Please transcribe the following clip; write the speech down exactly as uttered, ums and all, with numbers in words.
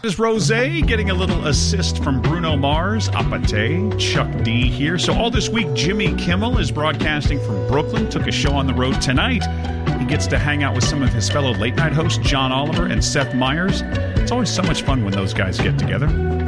Is Rose getting a little assist from Bruno Mars, Apate, Chuck D here. So all this week, Jimmy Kimmel is broadcasting from Brooklyn, took a show on the road tonight. He gets to hang out with some of his fellow late-night hosts, John Oliver and Seth Meyers. It's always so much fun when those guys get together.